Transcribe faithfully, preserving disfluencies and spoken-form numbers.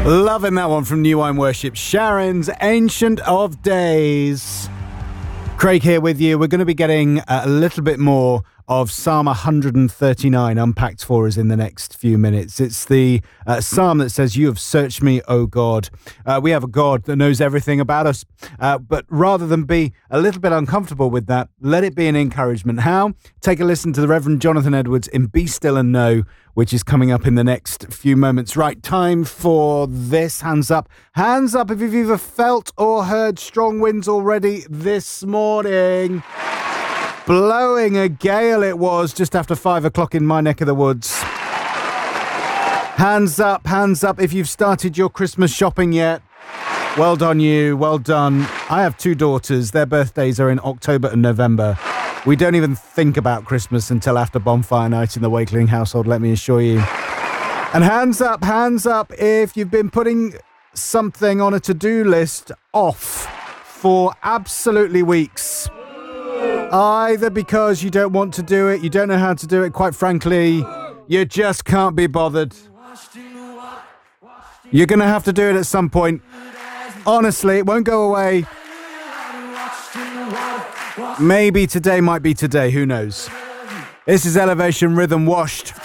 Loving that one from New Wine Worship. Sharon's Ancient of Days. Craig here with you. We're going to be getting a little bit more of Psalm one thirty-nine unpacked for us in the next few minutes. It's the uh, psalm that says, "You have searched me, O God." Uh, we have a God that knows everything about us. Uh, but rather than be a little bit uncomfortable with that, let it be an encouragement. How? Take a listen to the Reverend Jonathan Edwards in Be Still and Know, which is coming up in the next few moments. Right, time for this. Hands up. Hands up if you've either felt or heard strong winds already this morning. Blowing a gale it was just after five o'clock in my neck of the woods. Hands up, hands up if you've started your Christmas shopping yet. Well done you, well done. I have two daughters. Their birthdays are in October and November. We don't even think about Christmas until after bonfire night in the Wakeling household, let me assure you. And hands up, hands up if you've been putting something on a to-do list off for absolutely weeks. Either because you don't want to do it, you don't know how to do it, quite frankly, you just can't be bothered. You're going to have to do it at some point. Honestly, it won't go away. Maybe today might be today, who knows? This is Elevation Rhythm Washed.